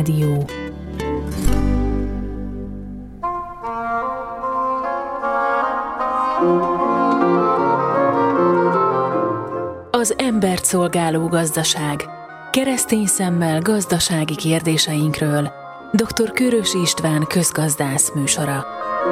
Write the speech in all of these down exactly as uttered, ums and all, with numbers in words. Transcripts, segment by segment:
Rádió. Az embert szolgáló gazdaság. Keresztény szemmel gazdasági kérdéseinkről. doktor Kőrösi István közgazdász műsora.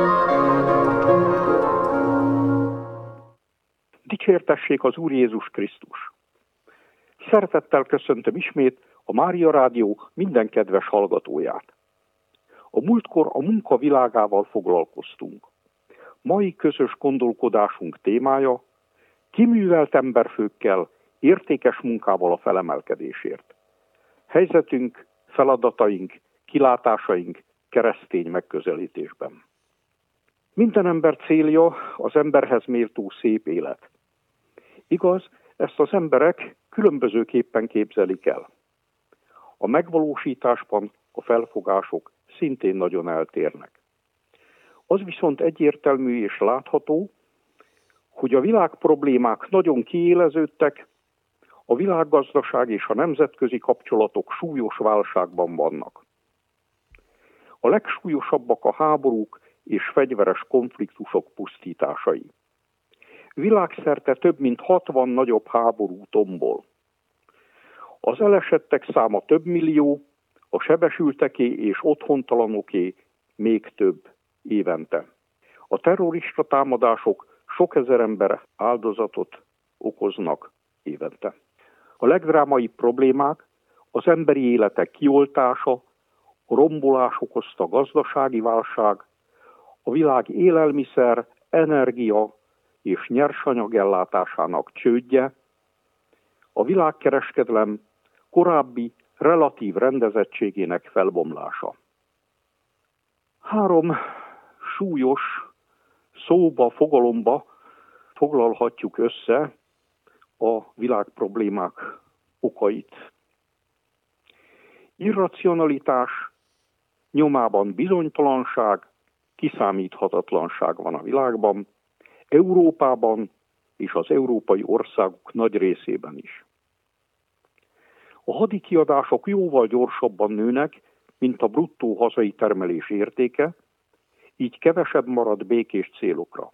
Dicsértessék az Úr Jézus Krisztus! Szeretettel köszöntöm ismét a Mária Rádió minden kedves hallgatóját. A múltkor a munka világával foglalkoztunk. Mai közös gondolkodásunk témája: kiművelt emberfőkkel, értékes munkával a felemelkedésért. Helyzetünk, feladataink, kilátásaink keresztény megközelítésben. Minden ember célja az emberhez méltó szép élet. Igaz, ezt az emberek különbözőképpen képzelik el. A megvalósításban a felfogások szintén nagyon eltérnek. Az viszont egyértelmű és látható, hogy a világ problémák nagyon kiéleződtek, a világgazdaság és a nemzetközi kapcsolatok súlyos válságban vannak. A legsúlyosabbak a háborúk és fegyveres konfliktusok pusztításai. Világszerte több mint hatvan nagyobb háború tombol. Az elesettek száma több millió, a sebesülteké és otthontalanoké még több évente. A terrorista támadások sok ezer ember áldozatot okoznak évente. A legdrámaibb problémák az emberi életek kioltása, a rombolás okozta gazdasági válság, a világ élelmiszer, energia és nyersanyag ellátásának csődje, a világkereskedelem korábbi relatív rendezettségének felbomlása. Három súlyos szóba, fogalomba foglalhatjuk össze a világ problémák okait. Irracionalitás, nyomában bizonytalanság, kiszámíthatatlanság van a világban, Európában és az európai országok nagy részében is. A hadikiadások jóval gyorsabban nőnek, mint a bruttó hazai termelés értéke, így kevesebb marad békés célokra.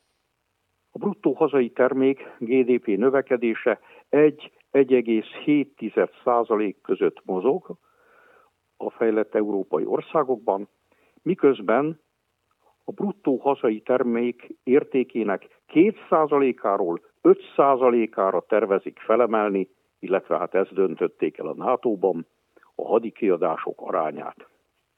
A bruttó hazai termék gé dé pé növekedése egy-egy egész hét százalék között mozog a fejlett európai országokban, miközben a bruttó hazai termék értékének két százalékáról öt százalékára tervezik felemelni, illetve hát ezt döntötték el a nátóban, a hadikiadások arányát.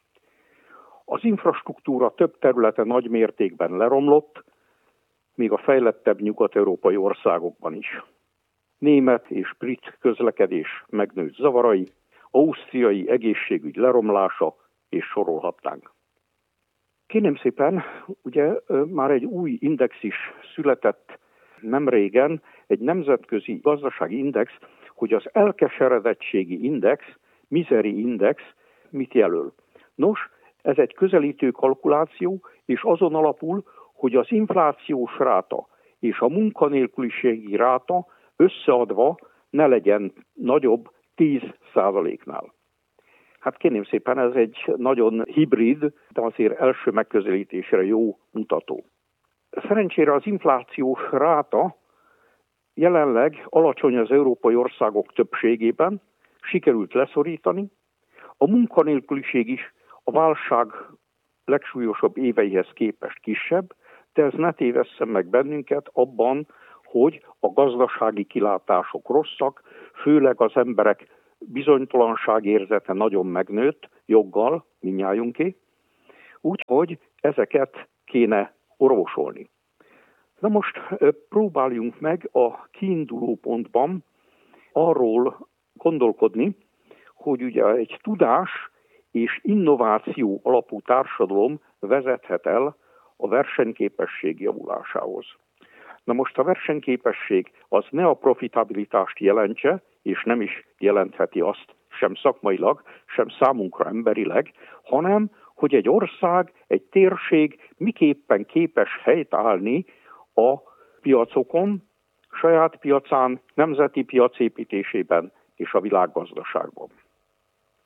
Az infrastruktúra több területe nagy mértékben leromlott, még a fejlettebb nyugat-európai országokban is. Német és brit közlekedés megnőtt zavarai, ausztriai egészségügy leromlása, és sorolhatnánk. Kérem szépen, ugye már egy új index is született nem régen, egy nemzetközi gazdasági index, hogy az elkeseredettségi index, misery index mit jelöl. Nos, ez egy közelítő kalkuláció, és azon alapul, hogy az inflációs ráta és a munkanélküliségi ráta összeadva ne legyen nagyobb tíz százaléknál. Hát kérném szépen, ez egy nagyon hibrid, de azért első megközelítésre jó mutató. Szerencsére az inflációs ráta jelenleg alacsony az európai országok többségében, sikerült leszorítani, a munkanélküliség is a válság legsúlyosabb éveihez képest kisebb, de ez ne tévesszen meg bennünket abban, hogy a gazdasági kilátások rosszak, főleg az emberek bizonytalanság érzete nagyon megnőtt, joggal, mindnyájunké, úgyhogy ezeket kéne orvosolni. Na most próbáljunk meg a kiinduló pontban arról gondolkodni, hogy ugye egy tudás és innováció alapú társadalom vezethet el a versenyképesség javulásához. Na most a versenyképesség az ne a profitabilitást jelentse, és nem is jelentheti azt sem szakmailag, sem számunkra emberileg, hanem hogy egy ország, egy térség miképpen képes helytállni a piacokon, saját piacán, nemzeti piacépítésében és a világgazdaságban.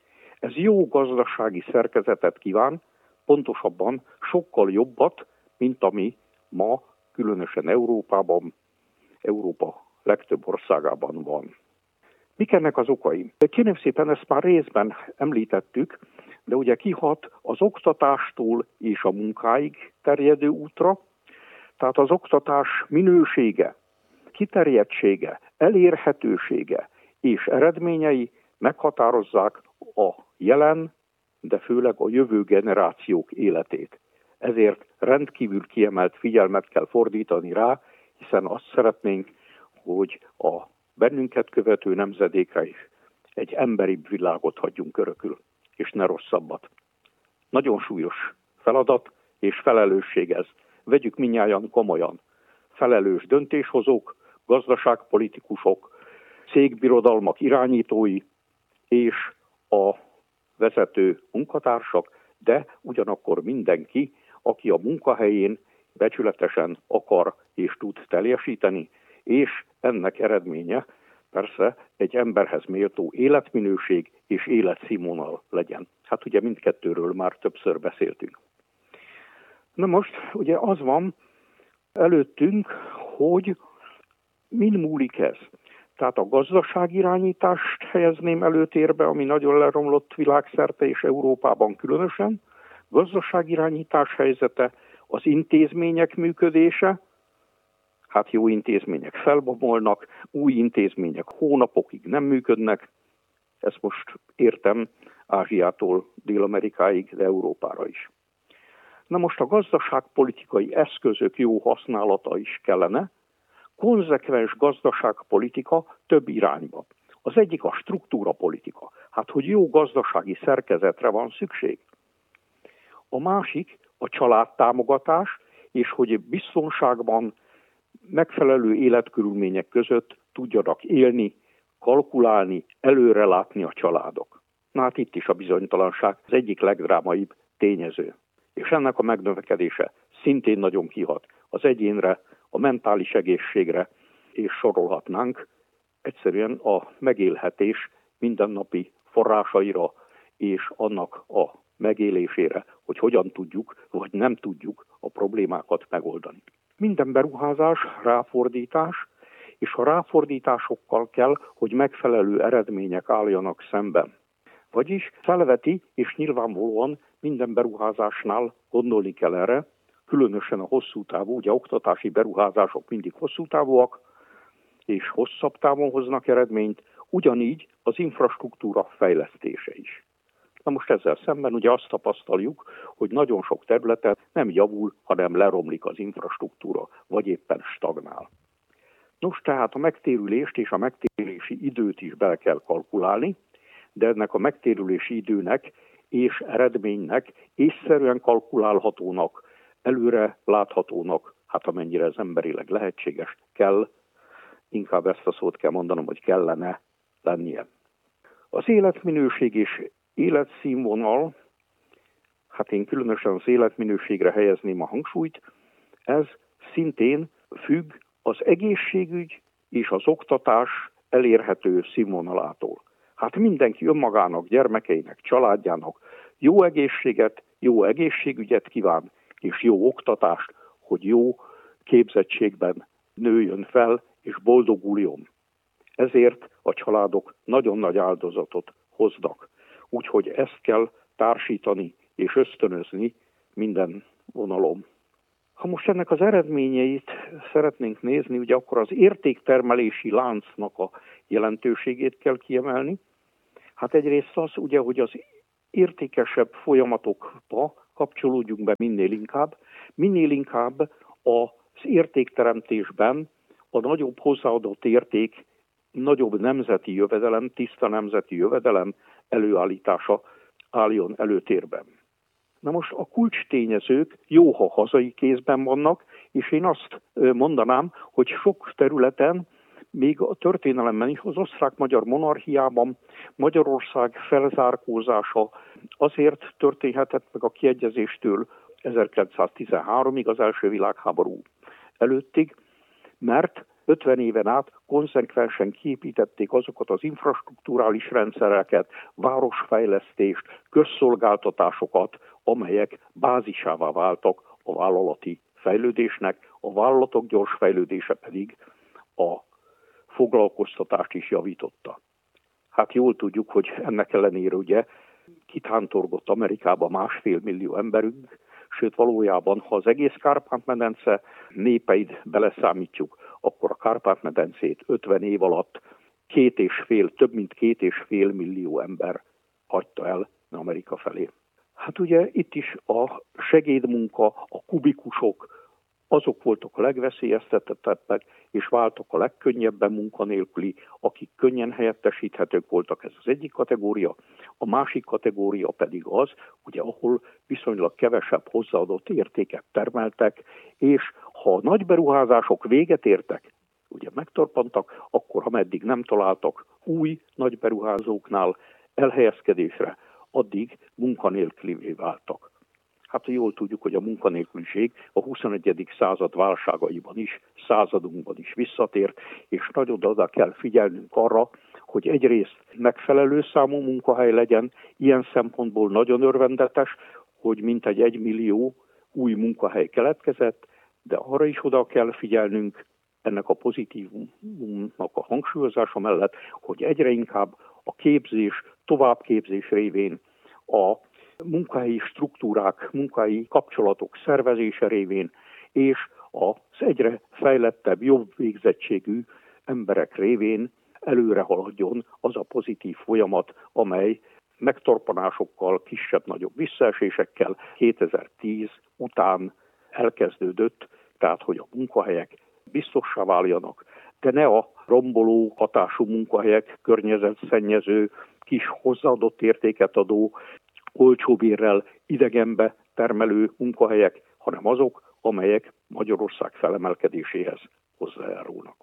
Ez jó gazdasági szerkezetet kíván, pontosabban sokkal jobbat, mint ami ma különösen Európában, Európa legtöbb országában van. Mik ennek az okai? Kérem szépen, ezt már részben említettük, de ugye kihat az oktatástól és a munkáig terjedő útra, tehát az oktatás minősége, kiterjedtsége, elérhetősége és eredményei meghatározzák a jelen, de főleg a jövő generációk életét. Ezért rendkívül kiemelt figyelmet kell fordítani rá, hiszen azt szeretnénk, hogy a bennünket követő nemzedékre is egy emberibb világot hagyjunk örökül, és ne rosszabbat. Nagyon súlyos feladat és felelősség ez. Vegyük mindnyájan komolyan. Felelős döntéshozók, gazdaságpolitikusok, cégbirodalmak irányítói és a vezető munkatársak, de ugyanakkor mindenki, aki a munkahelyén becsületesen akar és tud teljesíteni, és ennek eredménye persze egy emberhez méltó életminőség és életszínvonal legyen. Hát ugye mindkettőről már többször beszéltünk. Na most ugye az van előttünk, hogy min múlik ez? Tehát a gazdaságirányítást helyezném előtérbe, ami nagyon leromlott világszerte és Európában különösen. Gazdaságirányítás helyzete, az intézmények működése, hát jó intézmények felbomolnak, új intézmények hónapokig nem működnek, ezt most értem Ázsiától Dél-Amerikáig, de Európára is. Na most a gazdaságpolitikai eszközök jó használata is kellene, konzekvens gazdaságpolitika több irányba. Az egyik a struktúrapolitika, hát hogy jó gazdasági szerkezetre van szükség. A másik a családtámogatás, és hogy biztonságban megfelelő életkörülmények között tudjanak élni, kalkulálni, előrelátni a családok. Na hát itt is a bizonytalanság az egyik legdrámaibb tényező. És ennek a megnövekedése szintén nagyon kihat az egyénre, a mentális egészségre, és sorolhatnánk egyszerűen a megélhetés mindennapi forrásaira és annak a megélésére, hogy hogyan tudjuk, vagy nem tudjuk a problémákat megoldani. Minden beruházás, ráfordítás, és a ráfordításokkal kell, hogy megfelelő eredmények álljanak szemben. Vagyis felveti, és nyilvánvalóan minden beruházásnál gondolni kell erre, különösen a hosszú távú, ugye oktatási beruházások mindig hosszú távúak, és hosszabb távon hoznak eredményt, ugyanígy az infrastruktúra fejlesztése is. Na most ezzel szemben ugye azt tapasztaljuk, hogy nagyon sok területen nem javul, hanem leromlik az infrastruktúra, vagy éppen stagnál. Nos, tehát a megtérülést és a megtérési időt is bele kell kalkulálni, de ennek a megtérülési időnek és eredménynek észszerűen kalkulálhatónak, előre láthatónak, hát amennyire ez emberileg lehetséges, kell, inkább ezt a szót kell mondanom, hogy kellene lennie. Az életminőség és életszínvonal, hát én különösen az életminőségre helyezném a hangsúlyt, ez szintén függ az egészségügy és az oktatás elérhető színvonalától. Hát mindenki önmagának, gyermekeinek, családjának jó egészséget, jó egészségügyet kíván, és jó oktatást, hogy jó képzettségben nőjön fel, és boldoguljon. Ezért a családok nagyon nagy áldozatot hoznak. Úgyhogy ezt kell társítani és ösztönözni minden vonalon. Ha most ennek az eredményeit szeretnénk nézni, ugye akkor az értéktermelési láncnak a jelentőségét kell kiemelni. Hát egyrészt az, ugye, hogy az értékesebb folyamatokba kapcsolódjunk be minél inkább, minél inkább az értékteremtésben a nagyobb hozzáadott érték, nagyobb nemzeti jövedelem, tiszta nemzeti jövedelem előállítása álljon előtérben. Na most a kulcstényezők jó, ha hazai kézben vannak, és én azt mondanám, hogy sok területen, még a történelemben is, az osztrák-magyar monarchiában Magyarország felzárkózása azért történhetett meg a kiegyezéstől ezerkilencszáztizenháromig, az első világháború előttig, mert ötven éven át konzekvensen kiépítették azokat az infrastrukturális rendszereket, városfejlesztést, közszolgáltatásokat, amelyek bázisává váltak a vállalati fejlődésnek, a vállalatok gyors fejlődése pedig a foglalkoztatást is javította. Hát jól tudjuk, hogy ennek ellenére ugye kitántorgott Amerikába másfél millió emberünk, sőt valójában, ha az egész Kárpát-medence népeit beleszámítjuk, akkor a Kárpát-medencét ötven év alatt két és fél, több mint két és fél millió ember hagyta el Amerika felé. Hát ugye itt is a segédmunka, a kubikusok, azok voltak a legveszélyeztetettebbek, és váltak a legkönnyebben munkanélküli, akik könnyen helyettesíthetők voltak, ez az egyik kategória. A másik kategória pedig az, ugye, ahol viszonylag kevesebb hozzáadott értéket termeltek, és ha a nagy beruházások véget értek, ugye megtorpantak, akkor ameddig nem találtak új nagy beruházóknál elhelyezkedésre, addig munkanélkülivé váltak. Hát jól tudjuk, hogy a munkanélküliség a huszonegyedik század válságaiban is, századunkban is visszatért, és nagyon oda kell figyelnünk arra, hogy egyrészt megfelelő számú munkahely legyen, ilyen szempontból nagyon örvendetes, hogy mintegy egy millió új munkahely keletkezett, de arra is oda kell figyelnünk ennek a pozitívumnak a hangsúlyozása mellett, hogy egyre inkább a képzés, továbbképzés révén a munkahelyi struktúrák, munkahelyi kapcsolatok szervezése révén, és az egyre fejlettebb, jobb végzettségű emberek révén előre haladjon az a pozitív folyamat, amely megtorpanásokkal, kisebb-nagyobb visszaesésekkel kétezer-tíz után elkezdődött, tehát hogy a munkahelyek biztossá váljanak, de ne a romboló hatású munkahelyek, környezetszennyező, kis hozzáadott értéket adó, olcsóbérrel idegenbe termelő munkahelyek, hanem azok, amelyek Magyarország felemelkedéséhez hozzájárulnak.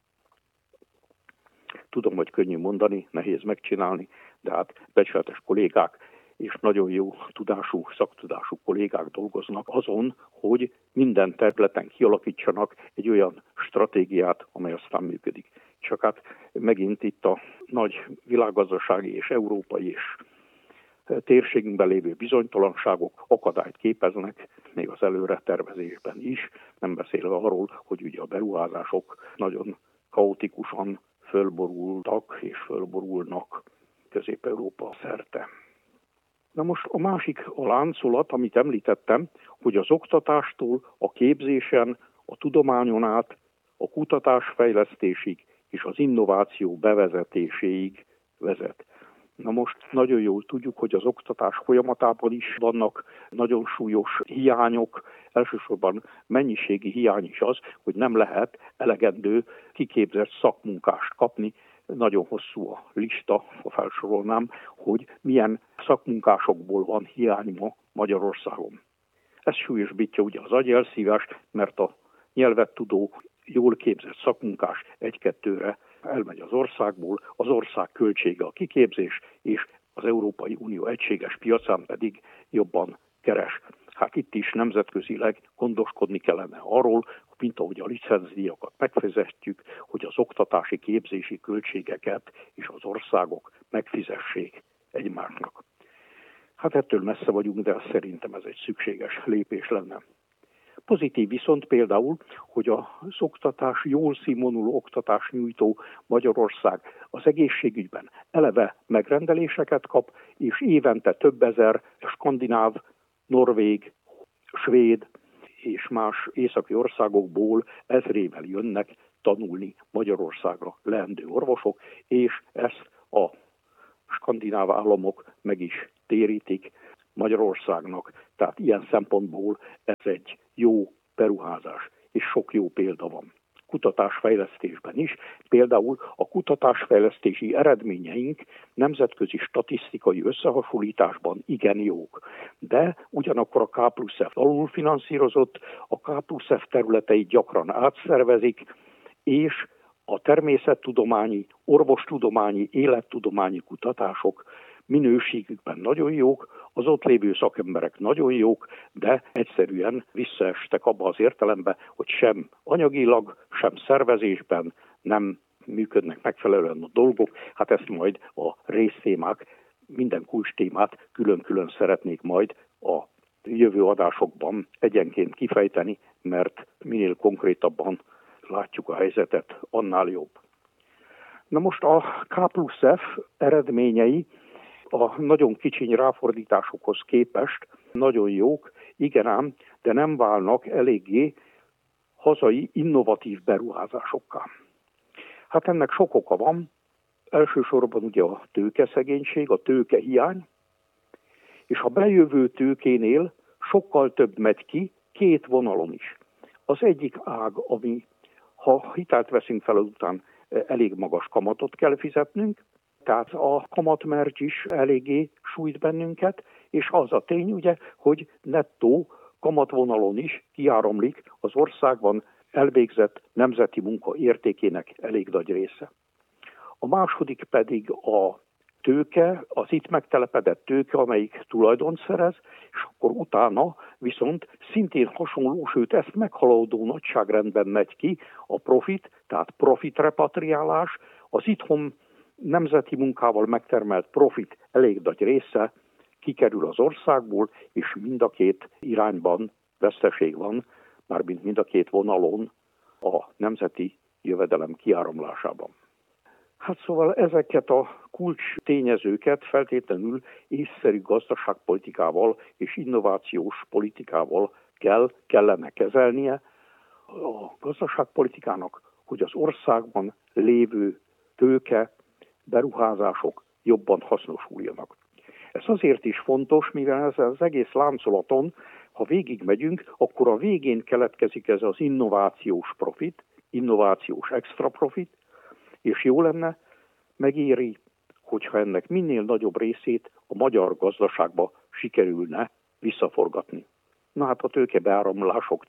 Tudom, hogy könnyű mondani, nehéz megcsinálni, de hát becsületes kollégák és nagyon jó tudású, szaktudású kollégák dolgoznak azon, hogy minden területen kialakítsanak egy olyan stratégiát, amely aztán működik. Csak hát megint itt a nagy világgazdasági és európai és térségünkben lévő bizonytalanságok akadályt képeznek, még az előre tervezésben is, nem beszélve arról, hogy ugye a beruházások nagyon kaotikusan fölborultak és fölborulnak Közép-Európa szerte. Na most a másik a láncolat, amit említettem, hogy az oktatástól, a képzésen, a tudományon át, a kutatásfejlesztésig és az innováció bevezetéséig vezet. Na most nagyon jól tudjuk, hogy az oktatás folyamatában is vannak nagyon súlyos hiányok, elsősorban mennyiségi hiány is az, hogy nem lehet elegendő kiképzett szakmunkást kapni. Nagyon hosszú a lista, ha felsorolnám, hogy milyen szakmunkásokból van hiány ma Magyarországon. Ez súlyosbítja ugye az agyelszívást, mert a nyelvet tudó, jól képzett szakmunkás egy-kettőre elmegy az országból, az ország költsége a kiképzés, és az Európai Unió egységes piacán pedig jobban keres. Hát itt is nemzetközileg gondoskodni kellene arról, mint ahogy a licencdíjakat megfizetjük, hogy az oktatási képzési költségeket és az országok megfizessék egymásnak. Hát ettől messze vagyunk, de szerintem ez egy szükséges lépés lenne. Pozitív viszont például, hogy az oktatás, jól színvonuló oktatás nyújtó Magyarország az egészségügyben eleve megrendeléseket kap, és évente több ezer skandináv, norvég, svéd és más északi országokból ezrével jönnek tanulni Magyarországra leendő orvosok, és ezt a skandináv államok meg is térítik Magyarországnak. Tehát ilyen szempontból ez egy jó beruházás, és sok jó példa van. Kutatásfejlesztésben is, például a kutatásfejlesztési eredményeink nemzetközi statisztikai összehasonlításban igen jók. De ugyanakkor a K plusz F alulfinanszírozott, a K plusz F területeit gyakran átszervezik, és a természettudományi, orvostudományi, élettudományi kutatások minőségükben nagyon jók, Az ott lévő szakemberek nagyon jók, de egyszerűen visszaestek abba az értelembe, hogy sem anyagilag, sem szervezésben nem működnek megfelelően a dolgok. Hát ezt majd a résztémák, minden kulcs témát külön-külön szeretnék majd a jövő adásokban egyenként kifejteni, mert minél konkrétabban látjuk a helyzetet, annál jobb. Na most a K plusz F eredményei a nagyon kicsiny ráfordításokhoz képest nagyon jók, igen ám, de nem válnak eléggé hazai innovatív beruházásokká. Hát ennek sok oka van, elsősorban ugye a tőkeszegénység, a tőkehiány, és a bejövő tőkénél sokkal több megy ki két vonalon is. Az egyik ág, ami ha hitelt veszünk fel, után elég magas kamatot kell fizetnünk, tehát a kamatmergy is eléggé sújt bennünket, és az a tény, ugye, hogy nettó kamatvonalon is kiáramlik az országban elvégzett nemzeti munka értékének elég nagy része. A második pedig a tőke, az itt megtelepedett tőke, amelyik tulajdont szerez, és akkor utána viszont szintén hasonló, sőt ezt meghaladó nagyságrendben megy ki a profit, tehát profit repatriálás, az itthon nemzeti munkával megtermelt profit elég nagy része kikerül az országból, és mind a két irányban veszteség van, mármint mind a két vonalon a nemzeti jövedelem kiáramlásában. Hát szóval ezeket a kulcs tényezőket feltétlenül észszerű gazdaságpolitikával és innovációs politikával kell, kellene kezelnie a gazdaságpolitikának, hogy az országban lévő tőke, beruházások jobban hasznosuljanak. Ez azért is fontos, mivel ez az egész láncolaton, ha végigmegyünk, akkor a végén keletkezik ez az innovációs profit, innovációs extra profit, és jó lenne, megéri, hogyha ennek minél nagyobb részét a magyar gazdaságba sikerülne visszaforgatni. Na hát a tőkebeáramlások,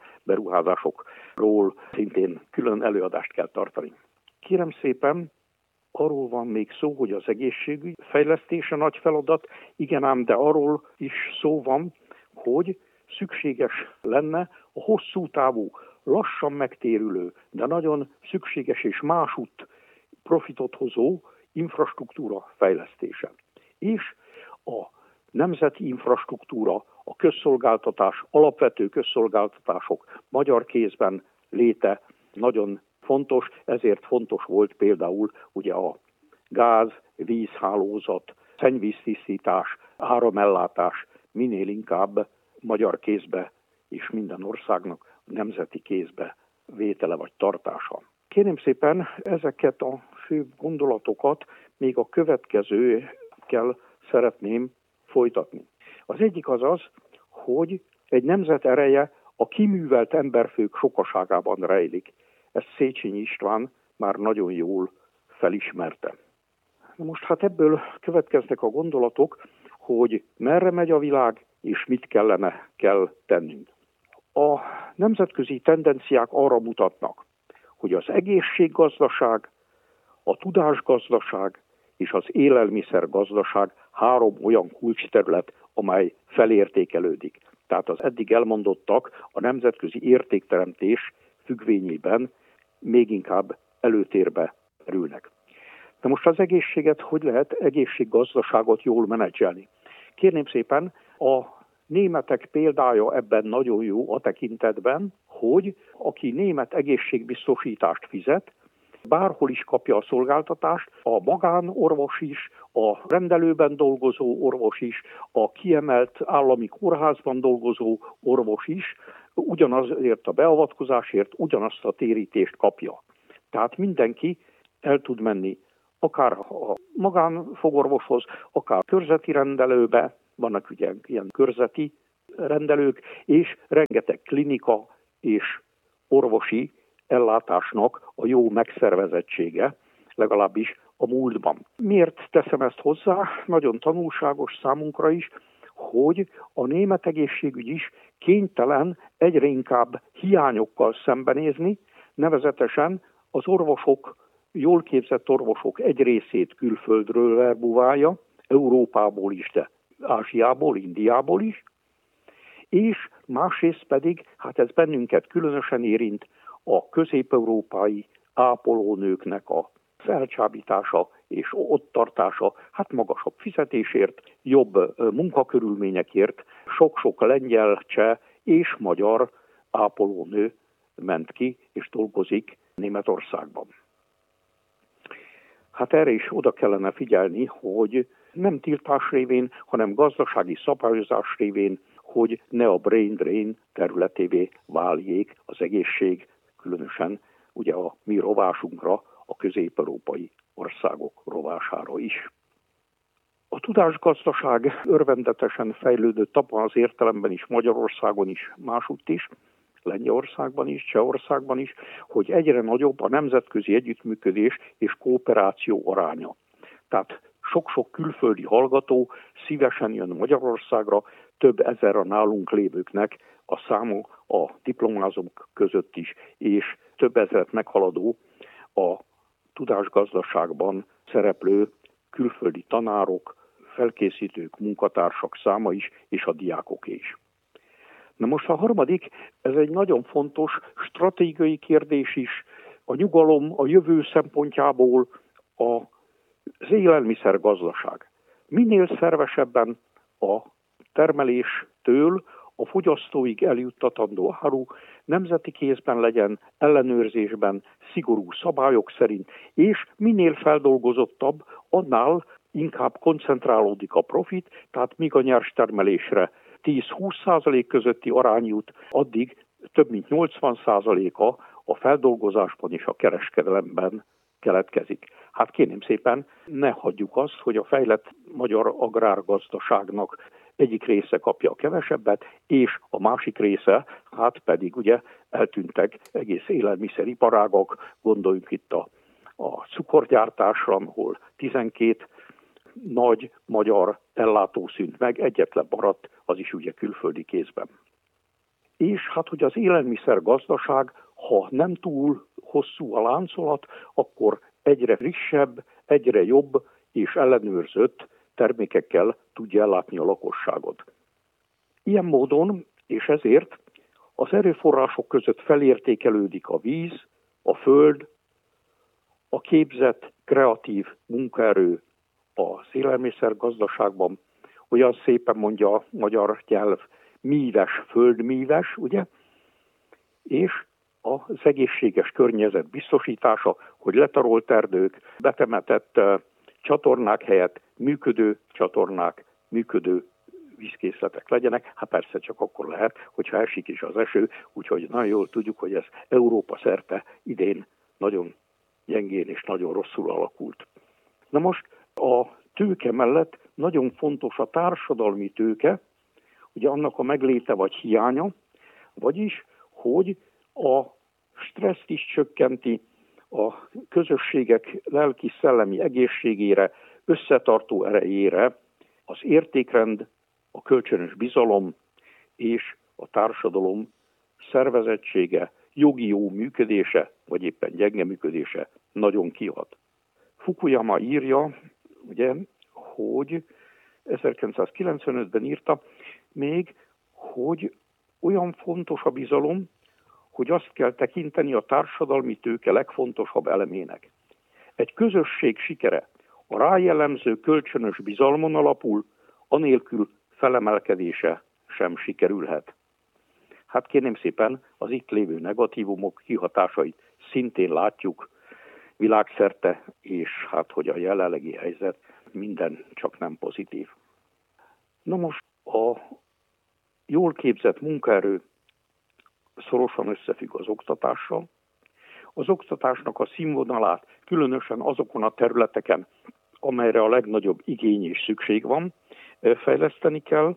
tőkeberuházásokról szintén külön előadást kell tartani. Kérem szépen, arról van még szó, hogy az egészségügy fejlesztése nagy feladat, igen ám, de arról is szó van, hogy szükséges lenne a hosszú távú, lassan megtérülő, de nagyon szükséges és másút profitot hozó infrastruktúra fejlesztése. És a nemzeti infrastruktúra, a közszolgáltatás, alapvető közszolgáltatások magyar kézben léte nagyon fontos, ezért fontos volt például ugye a gáz, vízhálózat, szennyvíztisztítás, áramellátás minél inkább magyar kézbe és minden országnak nemzeti kézbe vétele vagy tartása. Kérem szépen, ezeket a fő gondolatokat még a következőkkel szeretném folytatni. Az egyik az az, hogy egy nemzet ereje a kiművelt emberfők sokaságában rejlik. Ezt Széchenyi István már nagyon jól felismerte. Most hát ebből következnek a gondolatok, hogy merre megy a világ, és mit kellene kell tennünk. A nemzetközi tendenciák arra mutatnak, hogy az egészséggazdaság, a tudásgazdaság és az élelmiszergazdaság három olyan kulcsterület, amely felértékelődik. Tehát az eddig elmondottak a nemzetközi értékteremtés függvényében még inkább előtérbe kerülnek. De most az egészséget hogy lehet egészséggazdaságot jól menedzselni? Kérném szépen, a németek példája ebben nagyon jó a tekintetben, hogy aki német egészségbiztosítást fizet, bárhol is kapja a szolgáltatást, a magánorvos is, a rendelőben dolgozó orvos is, a kiemelt állami kórházban dolgozó orvos is, ugyanazért a beavatkozásért ugyanazt a térítést kapja. Tehát mindenki el tud menni akár a magánfogorvoshoz, akár körzeti rendelőbe, vannak ugye ilyen körzeti rendelők, és rengeteg klinika és orvosi ellátásnak a jó megszervezettsége, legalábbis a múltban. Miért teszem ezt hozzá? Nagyon tanulságos számunkra is, hogy a német egészségügy is kénytelen egyre inkább hiányokkal szembenézni, nevezetesen az orvosok, jól képzett orvosok egy részét külföldről verbuválja, Európából is, de Ázsiából, Indiából is, és másrészt pedig, hát ez bennünket különösen érint, a közép-európai ápolónőknek a felcsábítása és ott tartása, hát magasabb fizetésért, jobb munkakörülményekért sok-sok lengyel, cseh és magyar ápolónő ment ki és dolgozik Németországban. Hát erre is oda kellene figyelni, hogy nem tiltás révén, hanem gazdasági szabályozás révén, hogy ne a brain drain területévé váljék az egészség, különösen ugye a mi rovásunkra, a közép-európai országok rovására is. A tudásgazdaság örvendetesen fejlődött abban az értelemben is Magyarországon is, másutt is, Lengyelországban is, Csehországban is, hogy egyre nagyobb a nemzetközi együttműködés és kooperáció aránya. Tehát sok-sok külföldi hallgató szívesen jön Magyarországra, több ezer a nálunk lévőknek a száma a diplomázók között is, és több ezeret meghaladó a tudásgazdaságban szereplő külföldi tanárok, felkészítők, munkatársak száma is, és a diákok is. Na most a harmadik, ez egy nagyon fontos stratégiai kérdés is, a nyugalom, a jövő szempontjából az élelmiszergazdaság. Minél szervesebben a termeléstől a fogyasztóig eljuttatandó áru nemzeti kézben legyen, ellenőrzésben, szigorú szabályok szerint, és minél feldolgozottabb, annál inkább koncentrálódik a profit, tehát míg a nyerstermelésre tíz-húsz százalék közötti arány jut, addig több mint nyolcvan százaléka a feldolgozásban és a kereskedelemben keletkezik. Hát kérném szépen, ne hagyjuk azt, hogy a fejlett magyar agrárgazdaságnak egyik része kapja a kevesebbet, és a másik része, hát pedig ugye eltűntek egész élelmiszeriparágak, gondoljunk itt a, a cukorgyártásra, ahol tizenkét nagy magyar ellátó szűnt meg, egyetlen maradt, az is ugye külföldi kézben. És hát, hogy az élelmiszergazdaság, ha nem túl hosszú a láncolat, akkor egyre frissebb, egyre jobb és ellenőrzött termékekkel tudja ellátni a lakosságot. Ilyen módon, és ezért az erőforrások között felértékelődik a víz, a föld, a képzett, kreatív munkaerő az élelmiszergazdaságban, olyan szépen mondja a magyar nyelv, míves, földmíves, ugye? És az egészséges környezet biztosítása, hogy letarolt erdők, betemetett csatornák helyett működő csatornák, működő vízkészletek legyenek. Hát persze csak akkor lehet, hogyha esik is az eső, úgyhogy nagyon jól tudjuk, hogy ez Európa szerte idén nagyon gyengén és nagyon rosszul alakult. Na most a tőke mellett nagyon fontos a társadalmi tőke, ugye annak a megléte vagy hiánya, vagyis, hogy a stresszt is csökkenti, a közösségek lelki-szellemi egészségére, összetartó erejére az értékrend, a kölcsönös bizalom és a társadalom szervezettsége, jogi jó működése, vagy éppen gyenge működése nagyon kihat. Fukuyama írja, ugye, hogy ezerkilencszázkilencvenötben írta még, hogy olyan fontos a bizalom, hogy azt kell tekinteni a társadalmi tőke legfontosabb elemének. Egy közösség sikere a rájellemző kölcsönös bizalmon alapul, anélkül felemelkedése sem sikerülhet. Hát kérném szépen, az itt lévő negatívumok kihatásait szintén látjuk világszerte, és hát hogy a jelenlegi helyzet minden csak nem pozitív. Na most a jól képzett munkaerő szorosan összefügg az oktatással. Az oktatásnak a színvonalát különösen azokon a területeken, amelyre a legnagyobb igény és szükség van, fejleszteni kell.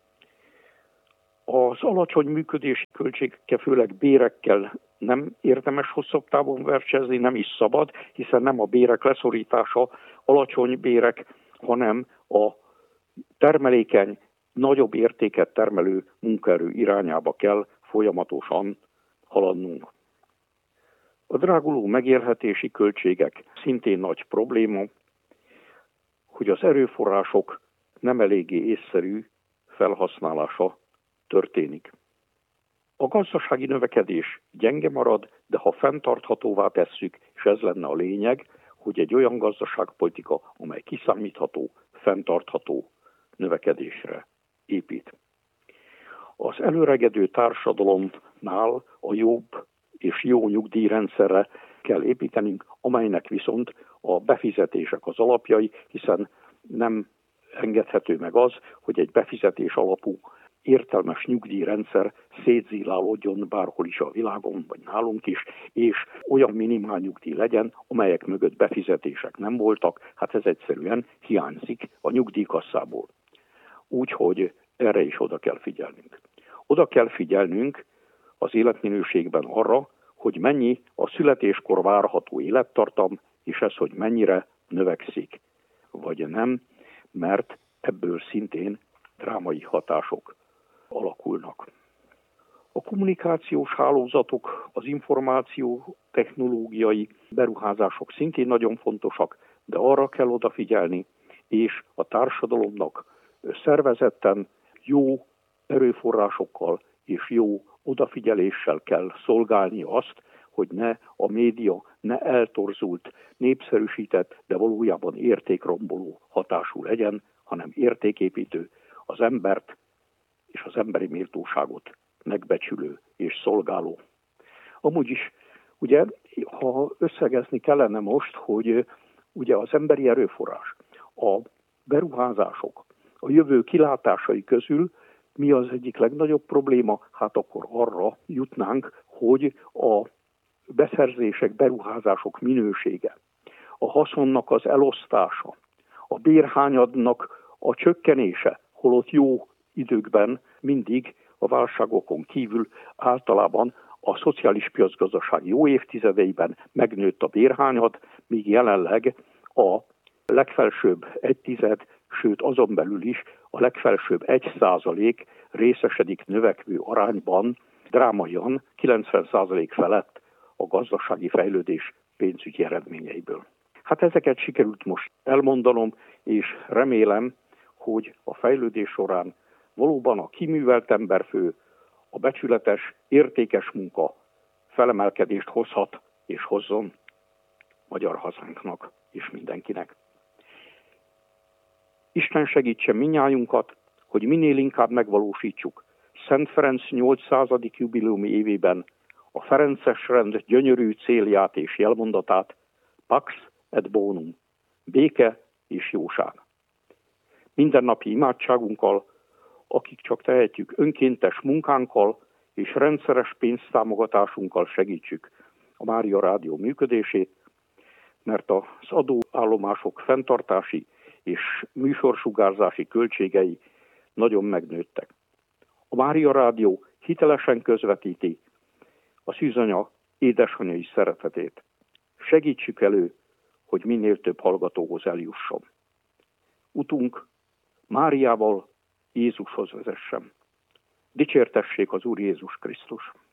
Az alacsony működési költségekkel, főleg bérekkel nem érdemes hosszabb távon versenyezni, nem is szabad, hiszen nem a bérek leszorítása, alacsony bérek, hanem a termelékeny, nagyobb értéket termelő munkaerő irányába kell folyamatosan haladnunk. A dráguló megélhetési költségek szintén nagy probléma, hogy az erőforrások nem eléggé észszerű felhasználása történik. A gazdasági növekedés gyenge marad, de ha fenntarthatóvá tesszük, és ez lenne a lényeg, hogy egy olyan gazdaságpolitika, amely kiszámítható, fenntartható növekedésre épít. Az előregedő társadalomnál a jobb és jó nyugdíjrendszerre kell építenünk, amelynek viszont a befizetések az alapjai, hiszen nem engedhető meg az, hogy egy befizetés alapú értelmes nyugdíjrendszer szétzilálódjon bárhol is a világon, vagy nálunk is, és olyan minimál nyugdíj legyen, amelyek mögött befizetések nem voltak, hát ez egyszerűen hiányzik a nyugdíjkasszából. Úgyhogy erre is oda kell figyelnünk. Oda kell figyelnünk az életminőségben arra, hogy mennyi a születéskor várható élettartam, és ez, hogy mennyire növekszik, vagy nem, mert ebből szintén drámai hatások alakulnak. A kommunikációs hálózatok, az információ technológiai beruházások szintén nagyon fontosak, de arra kell odafigyelni, és a társadalomnak szervezetten, jó erőforrásokkal és jó odafigyeléssel kell szolgálni azt, hogy ne a média ne eltorzult, népszerűsített, de valójában értékromboló hatású legyen, hanem értéképítő, az embert és az emberi méltóságot megbecsülő és szolgáló. Amúgy is, ugye, ha összegezni kellene most, hogy ugye az emberi erőforrás, a beruházások, a jövő kilátásai közül mi az egyik legnagyobb probléma, hát akkor arra jutnánk, hogy a beszerzések, beruházások minősége, a haszonnak az elosztása, a bérhányadnak a csökkenése, holott jó időkben mindig a válságokon kívül általában a szociális piacgazdaság jó évtizedeiben megnőtt a bérhányad, míg jelenleg a legfelsőbb egy tized, sőt azon belül is a legfelsőbb egy százalék részesedik növekvő arányban drámaian kilencven százalék felett a gazdasági fejlődés pénzügyi eredményeiből. Hát ezeket sikerült most elmondanom, és remélem, hogy a fejlődés során valóban a kiművelt emberfő, a becsületes, értékes munka felemelkedést hozhat és hozzon magyar hazánknak és mindenkinek. Isten segítsen minnyájunkat, hogy minél inkább megvalósítsuk Szent Ferenc nyolcszázadik jubileumi évében a ferences rend gyönyörű célját és jelmondatát, Pax et Bonum, béke és jóság. Mindennapi imádságunkkal, akik csak tehetjük, önkéntes munkánkkal és rendszeres pénztámogatásunkkal segítsük a Mária Rádió működését, mert az adóállomások fenntartási és műsorsugárzási költségei nagyon megnőttek. A Mária Rádió hitelesen közvetíti a szűzanya édesanyai szeretetét. Segítsük elő, hogy minél több hallgatóhoz eljusson. Utunk Máriával Jézushoz vezessen. Dicsértessék az Úr Jézus Krisztus!